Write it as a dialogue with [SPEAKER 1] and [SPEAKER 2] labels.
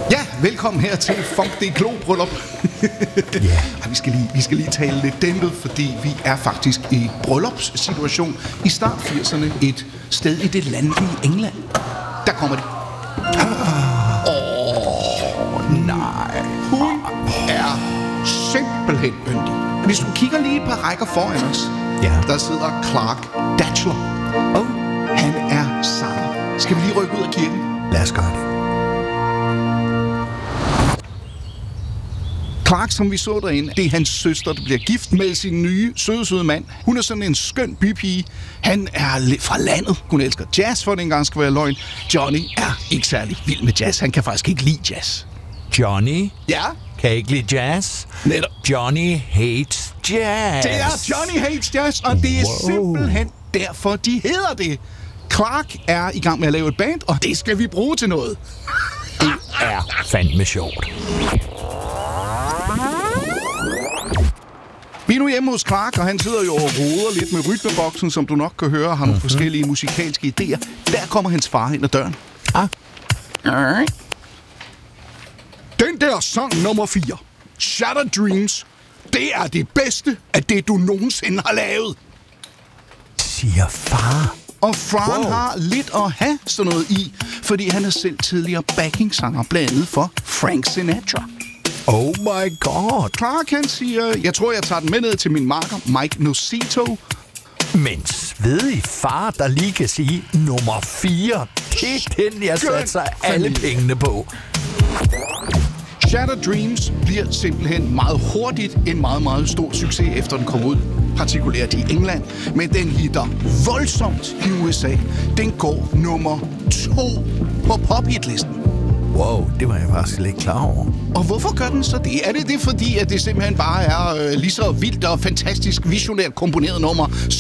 [SPEAKER 1] Ja, velkommen her til Funk det Klo-bryllup. Vi skal lige tale lidt dæmpet, fordi vi er faktisk i bryllupssituation i start 80'erne et sted i det landlige England. Der kommer det. Nej. Hun er simpelthen yndig. Hvis du kigger lige et par rækker foran os, der sidder Clark Datchler. Han er sanger. Skal vi lige rykke ud af kirken?
[SPEAKER 2] Lad os gøre det.
[SPEAKER 1] Clark, som vi så derinde, det er hans søster, der bliver gift med sin nye, søde mand. Hun er sådan en skøn bypige. Han er lidt fra landet. Hun elsker jazz, for det engang skal være løgn. Johnny er ikke særlig vild med jazz. Han kan faktisk ikke lide jazz.
[SPEAKER 2] Johnny?
[SPEAKER 1] Ja?
[SPEAKER 2] Kan ikke lide jazz?
[SPEAKER 1] Netop.
[SPEAKER 2] Johnny hates jazz.
[SPEAKER 1] Det er Johnny hates jazz, og det er simpelthen derfor, de hedder det. Clark er i gang med at lave et band, og det skal vi bruge til noget.
[SPEAKER 2] Det er fandme sjovt.
[SPEAKER 1] Vi er nu hjemme hos Clark, og han sidder jo og roder lidt med rytmeboksen, som du nok kan høre, har nogle forskellige musikalske idéer. Der kommer hans far ind ad døren. Den der sang nummer 4, Shattered Dreams, det er det bedste af det, du nogensinde har lavet.
[SPEAKER 2] Siger far.
[SPEAKER 1] Og faren har lidt at have sådan noget i, fordi han er selv tidligere backingsanger, blandt andet for Frank Sinatra.
[SPEAKER 2] Oh my god.
[SPEAKER 1] Clark, han siger, jeg tror, jeg tager den med ned til min makker, Mike Nocito.
[SPEAKER 2] Men svedig far, der lige kan sige nummer 4. Det er den, jeg satser alle pengene på.
[SPEAKER 1] Shattered Dreams bliver simpelthen meget hurtigt en meget, meget stor succes, efter den kom ud, partikulært i England. Men den hitter voldsomt i USA. Den går nummer 2 på pop-hitlisten.
[SPEAKER 2] Wow, det var jeg faktisk lidt klar over.
[SPEAKER 1] Og hvorfor gør den så det? Er det fordi, at det simpelthen bare er lige så vildt og fantastisk visionært komponeret nummer,